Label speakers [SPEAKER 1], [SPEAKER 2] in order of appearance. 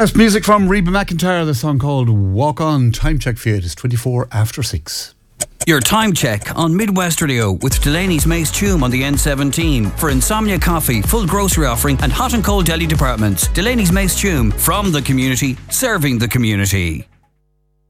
[SPEAKER 1] That's music from Reba McEntire, the song called Walk On. Time check for you, it is 24 after 6.
[SPEAKER 2] Your time check on Midwest Radio with Delaney's Mace Tume on the N17 for Insomnia Coffee, full grocery offering and hot and cold deli departments. Delaney's Mace Tume, from the community, serving the community.